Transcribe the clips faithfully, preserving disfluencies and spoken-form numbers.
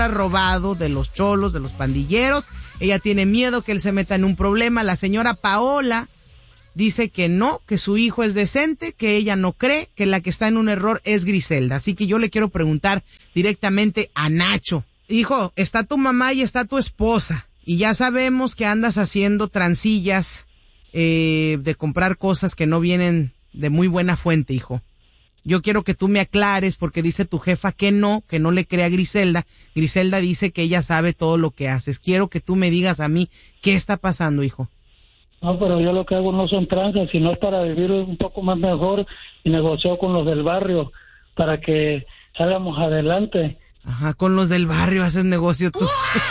compra robado de los cholos, de los pandilleros. Ella tiene miedo que él se meta en un problema. La señora Paola dice que no, que su hijo es decente, que ella no cree, que la que está en un error es Griselda. Así que yo le quiero preguntar directamente a Nacho. Hijo, está tu mamá y está tu esposa. Y ya sabemos que andas haciendo transillas eh, de comprar cosas que no vienen de muy buena fuente, hijo. Yo quiero que tú me aclares porque dice tu jefa que no, que no le cree a Griselda. Griselda dice que ella sabe todo lo que haces. Quiero que tú me digas a mí qué está pasando, hijo. No, pero yo lo que hago no son tranzas, sino para vivir un poco más mejor y negocio con los del barrio para que salgamos adelante. Ajá, con los del barrio haces negocio tú.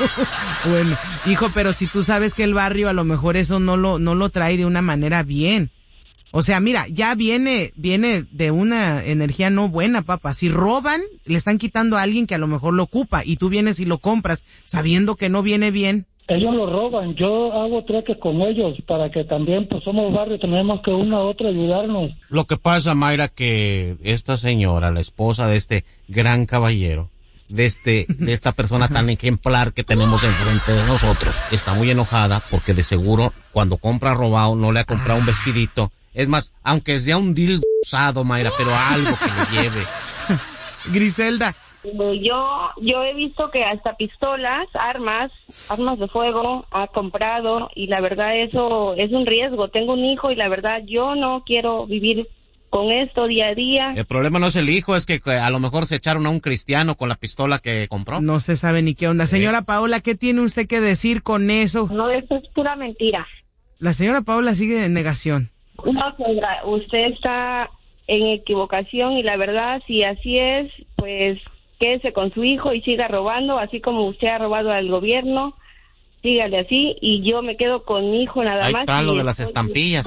Bueno, hijo, pero si tú sabes que el barrio a lo mejor eso no lo no lo trae de una manera bien. O sea, mira, ya viene viene de una energía no buena, papá. Si roban, le están quitando a alguien que a lo mejor lo ocupa y tú vienes y lo compras sabiendo que no viene bien. Ellos lo roban, yo hago treques con ellos para que también, pues somos barrio, tenemos que una a otra ayudarnos. Lo que pasa, Mayra, que esta señora, la esposa de este gran caballero, de este, de esta persona tan ejemplar que tenemos enfrente de nosotros, está muy enojada porque de seguro cuando compra robado no le ha comprado un vestidito. Es más, aunque sea un dildo usado, Mayra, pero algo que le lleve. Griselda. Yo yo he visto que hasta pistolas, armas, armas de fuego ha comprado y la verdad eso es un riesgo. Tengo un hijo y la verdad yo no quiero vivir con esto día a día. El problema no es el hijo, es que a lo mejor se echaron a un cristiano con la pistola que compró. No se sabe ni qué onda. Señora Paola, ¿qué tiene usted que decir con eso? No, eso es pura mentira. La señora Paola sigue en negación. No, señora, usted está en equivocación y la verdad, si así es, pues quédese con su hijo y siga robando, así como usted ha robado al gobierno, sígale así, y yo me quedo con mi hijo nada Ahí más. Ahí está lo de las estoy... estampillas.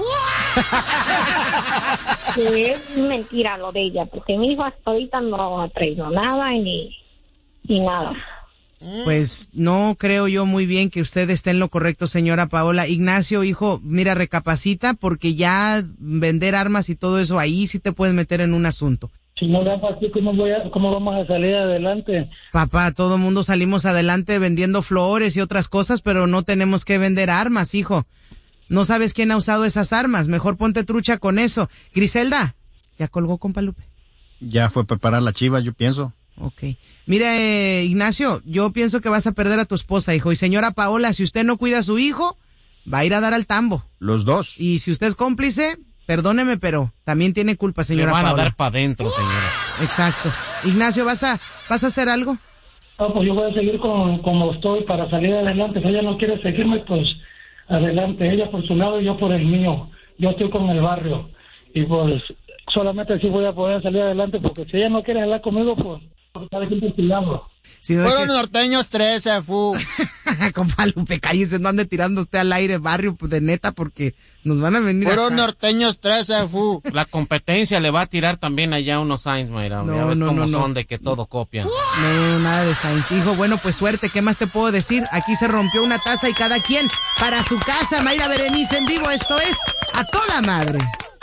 Que es mentira lo de ella, porque mi hijo hasta ahorita no ha traído nada ni, ni nada. Pues no creo yo muy bien que usted esté en lo correcto, señora Paola. Ignacio, hijo, mira, recapacita, porque ya vender armas y todo eso, ahí sí te puedes meter en un asunto. Si no da así, ¿cómo, voy a, ¿cómo vamos a salir adelante? Papá, todo mundo salimos adelante vendiendo flores y otras cosas, pero no tenemos que vender armas, hijo. No sabes quién ha usado esas armas, mejor ponte trucha con eso. Griselda, ¿ya colgó, compa Lupe? Ya fue a preparar la chiva, yo pienso. Ok. Mira, eh, Ignacio, yo pienso que vas a perder a tu esposa, hijo. Y señora Paola, si usted no cuida a su hijo, va a ir a dar al tambo. Los dos. Y si usted es cómplice, perdóneme, pero también tiene culpa, señora Paola. Le van a dar para adentro, señora. Exacto. Ignacio, ¿vas a vas a hacer algo? No, pues yo voy a seguir con, como estoy para salir adelante. Si ella no quiere seguirme, pues adelante. Ella por su lado y yo por el mío. Yo estoy con el barrio. Y pues solamente así voy a poder salir adelante, porque si ella no quiere hablar conmigo, pues cada quien por su lado. Si no Fueron que... norteños trece, fu. Compa Lupe, cállese, no ande tirando usted al aire, barrio, pues de neta, porque nos van a venir. Fueron a... norteños trece, fu. La competencia le va a tirar también allá unos Sainz, Mayra. No, ya ves no, cómo no, son no. de que todo copian. No, nada de Sainz. Hijo, bueno, pues suerte, ¿qué más te puedo decir? Aquí se rompió una taza y cada quien para su casa. Mayra Berenice en vivo, esto es A Toda Madre.